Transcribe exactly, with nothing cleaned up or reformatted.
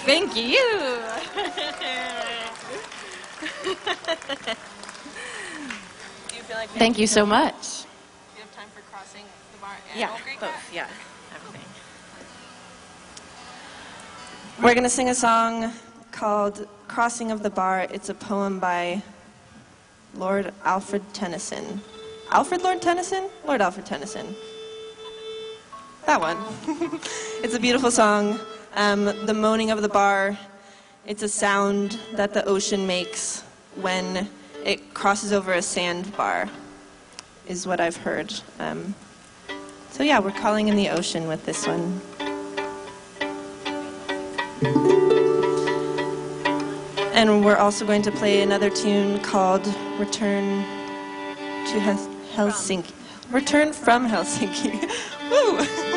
Thank you. Do you feel like we Thank you so much. Do you have time for crossing the bar and Yeah, Old Greek? both. Yeah, everything. We're going to sing a song called Crossing of the Bar. It's a poem by Lord Alfred Tennyson. Alfred Lord Tennyson? Lord Alfred Tennyson. That one. It's a beautiful song. Um, the moaning of the bar, it's a sound that the ocean makes when it crosses over a sandbar, is what I've heard. Um, so yeah, we're calling in the ocean with this one. And we're also going to play another tune called Return to Hel- Helsinki. Return from Helsinki. Woo!